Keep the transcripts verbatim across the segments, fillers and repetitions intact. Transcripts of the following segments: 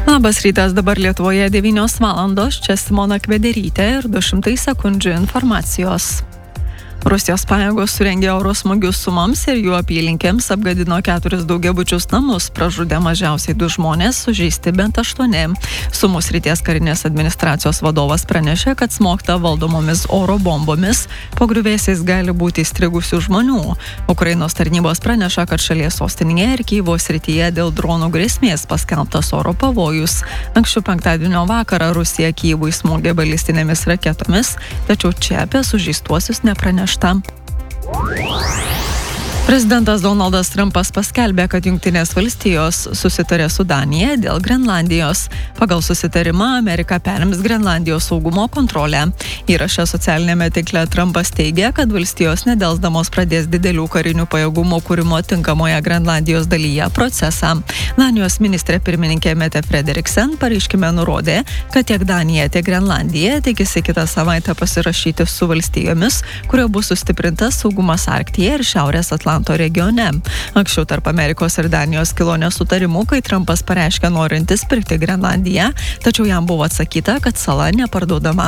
Labas rytas, dabar Lietuvoje devynios valandos, čia Simona Kvederytė ir du šimtai sekundžių informacijos. Rusijos pajėgos surengė oro smūgius Sumams ir jų apylinkėms, apgadino keturis daugiabučius namus, pražudė mažiausiai du žmonės, sužeisti bent aštuoni. Sumų srities karinės administracijos vadovas pranešė, kad smogta valdomomis oro bombomis, po griuvėsiais gali būti įstrigusių žmonių. Ukrainos tarnybos praneša, kad šalies sostinėje ir Kyjivo srityje dėl dronų grėsmės paskelbtas oro pavojus. Anksčiau penktadienio vakarą Rusija Kyjivui smogė balistinėmis raketomis, tačiau čia apie sužeistuosius nepranešta. Prezidentas Donaldas Trumpas paskelbė, kad Jungtinės valstijos susitarė su Danija dėl Grenlandijos. Pagal susitarimą Amerika perims Grenlandijos saugumo kontrolę. Įraše socialinėme tinkle Trumpas teigia, kad valstijos nedelsdamos pradės didelių karinių pajėgumų kūrimo tinkamoje Grenlandijos dalyje procesą. Danijos ministrė pirmininkė Mette Frederiksen pareiškime nurodė, kad tiek Danija, tiek Grenlandija tikisi kitą savaitę pasirašyti su valstijomis, kurio bus sustiprintas saugumas Arktyje ir Šiaurės Atlanto regione. Anksčiau tarp Amerikos ir Danijos kilo nesutarimų, kai Trumpas pareiškė norintis pirkti Grenlandiją, tačiau jam buvo atsakyta, kad sala neparduodama.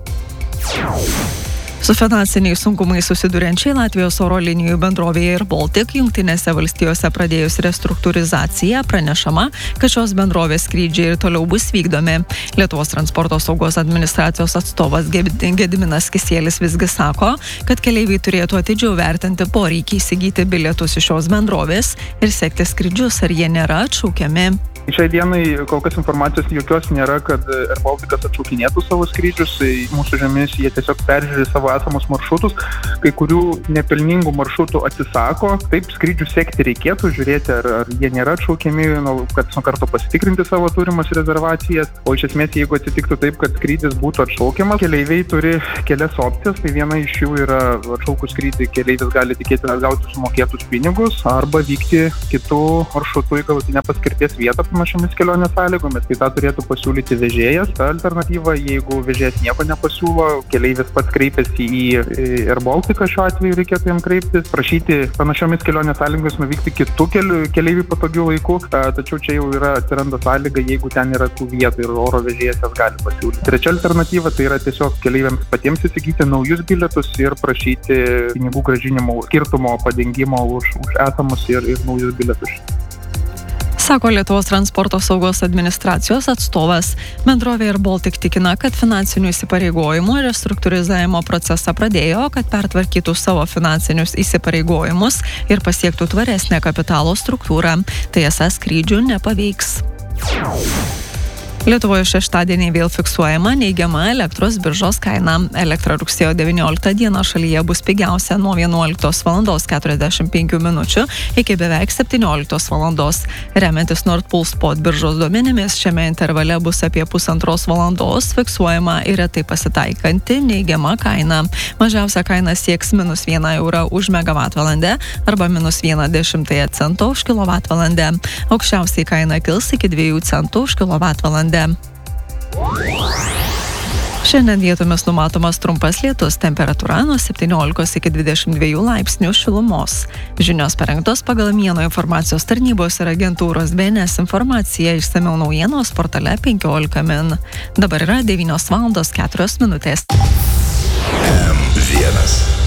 Su finansiniais sunkumais susiduriančiai Latvijos oro linijų bendrovėje Air Baltic Jungtinėse valstijose pradėjus restruktūrizaciją pranešama, kad šios bendrovės skrydžiai ir toliau bus vykdomi. Lietuvos transporto saugos administracijos atstovas Gediminas Kisėlis visgi sako, kad keleiviai turėtų atidžiau vertinti poreikį įsigyti bilietus iš šios bendrovės ir sekti skrydžius, ar jie nėra atšaukiami. Šiai dienai kol kas informacijos jokios nėra, kad Air Balticas atšaukinėtų savo skrydžius. Mūsų žemės jie tiesiog peržiūrė savo esamus maršrutus, kai kurių nepelningų maršrutų atsisako. Taip, skrydžių sekti reikėtų, žiūrėti, ar, ar jie nėra atšaukiami, nu, kad su kartu pasitikrinti savo turimas rezervacijas. O iš esmės, jeigu atsitiktų taip, kad skrydis būtų atšaukiamas, keleiviai turi kelias opcijas. Tai viena iš jų yra atšaukus skrydį, keleivis gali tikėti gauti sumokėtus pinigus arba vykti kitų maršrutų į galutinę paskirties vietą panašiomis kelionės sąlygomis. Tai tą turėtų pasiūlyti vežėjas. Ta alternatyva, jeigu vežėjas nieko nepasiūlo, keleivis pats kreipiasi į Air Balticą, šiuo atveju reikėtų jam kreiptis, prašyti panašiomis kelionės sąlygomis nuvykti kitų keleivių patogių laikų, tačiau čia jau yra atsiranda sąlyga, jeigu ten yra tų vietų ir oro vežėjas jas gali pasiūlyti. Trečia alternatyva tai yra tiesiog keleiviams patiems įsigyti naujus bilietus ir prašyti pinigų grąžinimo skirtumo padengimo už, už esamus ir, ir naujus bilietus. Sako Lietuvos transporto saugos administracijos atstovas. Bendrovė Air Baltic tikina, kad finansinių įsipareigojimų ir restruktūrizavimo procesą pradėjo, kad pertvarkytų savo finansinius įsipareigojimus ir pasiektų tvaresnę kapitalo struktūrą. Tai esą skrydžių nepaveiks. Lietuvoje šeštadienį vėl fiksuojama neigiama elektros biržos kaina. Elektra rugsėjo devynioliktą dieną šalyje bus pigiausia nuo vienuoliktos valandos keturiasdešimt penkių minučių iki beveik septynioliktos valandos. Remiantis Nord Pool Spot biržos duomenimis, šiame intervale bus apie pusantros valandos fiksuojama ir retai pasitaikanti neigiama kaina. Mažiausia kaina sieks minus vieną eurą už megavatvalandę arba minus vieną dešimtąją cento už kilovatvalandę. Aukščiausiai kaina kils iki dviejų centų už kilovatvalandę. Šiandien vietomis numatomas trumpas lietus, temperatūra nuo septyniolikos iki dvidešimt dviejų laipsnių šilumos. Žinios parengtos pagal Mieno informacijos tarnybos ir agentūros B N S informaciją, išsamiau naujienos portale penkiolika min. Dabar yra devynios valandos keturios minutės. M vienas.